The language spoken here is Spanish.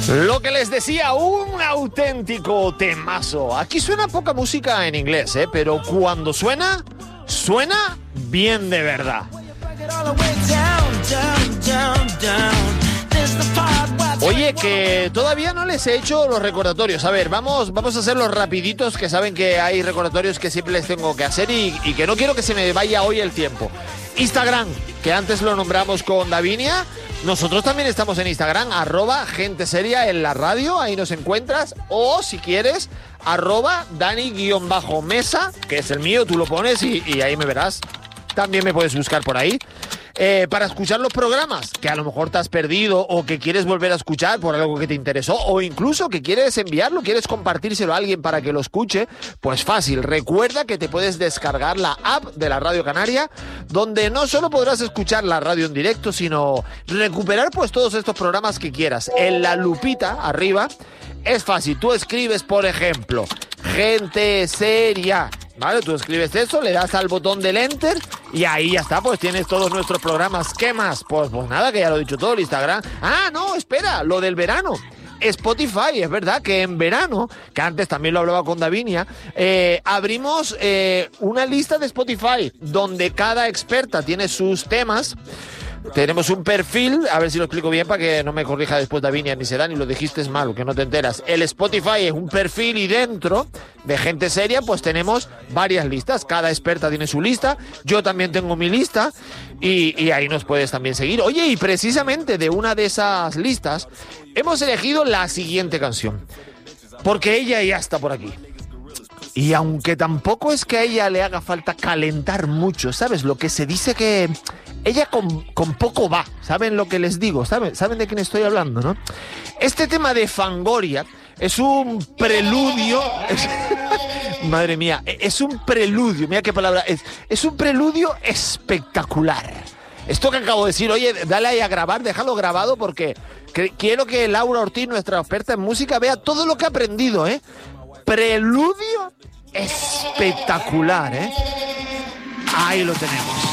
Lo que les decía, un auténtico temazo. Aquí suena poca música en inglés, pero cuando suena, suena bien de verdad. Oye, que todavía no les he hecho los recordatorios. A ver, vamos a hacer los rapiditos, que saben que hay recordatorios que siempre les tengo que hacer y que no quiero que se me vaya hoy el tiempo. Instagram, que antes lo nombramos con Davinia. Nosotros también estamos en Instagram, @genteseria en la radio, ahí nos encuentras. O si quieres, @Dani_Mesa, que es el mío, tú lo pones y ahí me verás. También me puedes buscar por ahí. Para escuchar los programas que a lo mejor te has perdido o que quieres volver a escuchar por algo que te interesó o incluso que quieres enviarlo, quieres compartírselo a alguien para que lo escuche, pues fácil. Recuerda que te puedes descargar la app de la Radio Canaria, donde no solo podrás escuchar la radio en directo, sino recuperar pues todos estos programas que quieras. En la lupita arriba es fácil, tú escribes, por ejemplo, Gente Seria, ¿vale? Tú escribes eso, le das al botón del Enter y ahí ya está, pues tienes todos nuestros programas. ¿Qué más? Pues nada, que ya lo he dicho todo, el Instagram. Ah, no, espera, lo del verano. Spotify, es verdad que en verano, que antes también lo hablaba con Davinia, abrimos una lista de Spotify donde cada experta tiene sus temas. Tenemos un perfil, a ver si lo explico bien para que no me corrija después Davinia ni Sedán y lo dijiste mal, que no te enteras. El Spotify es un perfil y dentro de Gente Seria pues tenemos varias listas, cada experta tiene su lista, yo también tengo mi lista y ahí nos puedes también seguir. Oye, y precisamente de una de esas listas hemos elegido la siguiente canción, porque ella ya está por aquí. Y aunque tampoco es que a ella le haga falta calentar mucho, ¿sabes? Lo que se dice que ella con poco va, ¿saben lo que les digo? ¿Saben de quién estoy hablando, no? Este tema de Fangoria es un preludio... madre mía, es un preludio, mira qué palabra, es un preludio espectacular. Esto que acabo de decir, oye, dale ahí a grabar, déjalo grabado porque quiero que Laura Ortiz, nuestra experta en música, vea todo lo que ha aprendido, Preludio espectacular, Ahí lo tenemos.